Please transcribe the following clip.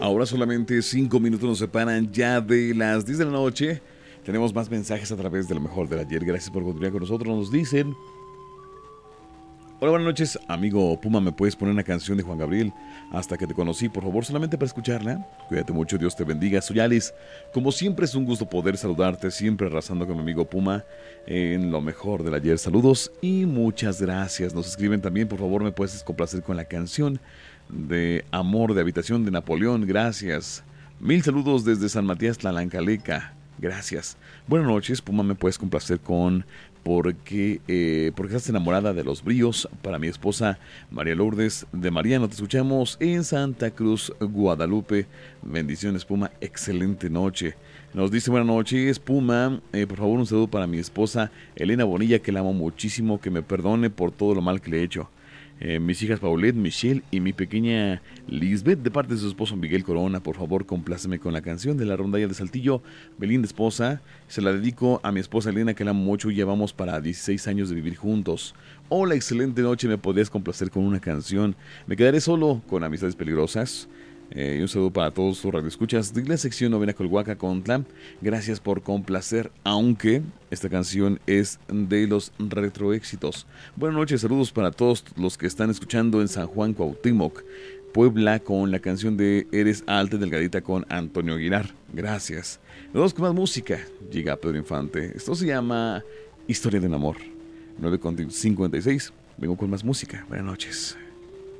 Ahora solamente 5 minutos nos separan ya de las 10 de la noche. Tenemos más mensajes a través de lo mejor del ayer. Gracias por continuar con nosotros. Nos dicen: hola, buenas noches, amigo Puma. ¿Me puedes poner una canción de Juan Gabriel? Hasta que te conocí, por favor, solamente para escucharla. Cuídate mucho, Dios te bendiga. Soy Alice. Como siempre es un gusto poder saludarte, siempre arrasando con mi amigo Puma en lo mejor del ayer. Saludos y muchas gracias. Nos escriben también: por favor, me puedes complacer con la canción de Amor de Habitación de Napoleón. Gracias. Mil saludos desde San Matías Tlalancaleca. Gracias. Buenas noches, Puma. ¿Me puedes complacer con porque estás enamorada de los bríos? Para mi esposa María Lourdes de Mariano. Te escuchamos en Santa Cruz, Guadalupe. Bendiciones, Puma. Excelente noche. Nos dice: buenas noches, Puma. Por favor, un saludo para mi esposa Elena Bonilla, que la amo muchísimo. Que me perdone por todo lo mal que le he hecho. Mis hijas Paulette, Michelle y mi pequeña Lisbeth, de parte de su esposo Miguel Corona. Por favor, compláceme con la canción de la rondalla de Saltillo, Belinda Esposa. Se la dedico a mi esposa Elena, que la amo mucho, y ya vamos para 16 años de vivir juntos. Hola, excelente noche. ¿Me podrías complacer con una canción? Me quedaré solo con Amistades Peligrosas. Y un saludo para todos tus radioescuchas de la sección Novena Colhuaca Contla. Gracias por complacer, aunque esta canción es de los retroéxitos. Buenas noches, saludos para todos los que están escuchando en San Juan Cuauhtémoc, Puebla, con la canción de Eres Alta y Delgadita con Antonio Aguilar. Gracias. Nos vamos con más música. Llega Pedro Infante. Esto se llama Historia de un Amor. 9:56. Vengo con más música. Buenas noches.